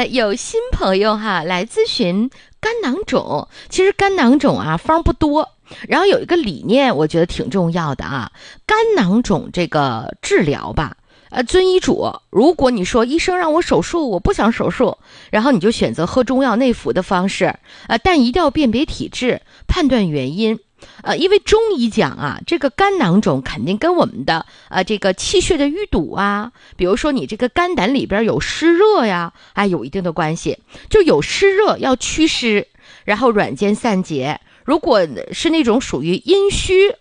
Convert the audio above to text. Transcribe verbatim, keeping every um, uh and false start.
呃，有新朋友哈来咨询肝囊肿，其实肝囊肿啊方不多，然后有一个理念我觉得挺重要的啊，肝囊肿这个治疗吧，呃，遵医嘱。如果你说医生让我手术，我不想手术，然后你就选择喝中药内服的方式，呃，但一定要辨别体质，判断原因。呃，因为中医讲啊，这个肝囊肿肯定跟我们的呃这个气血的淤堵啊，比如说你这个肝胆里边有湿热呀，哎，有一定的关系。就有湿热要祛湿，然后软坚散结。如果是那种属于阴虚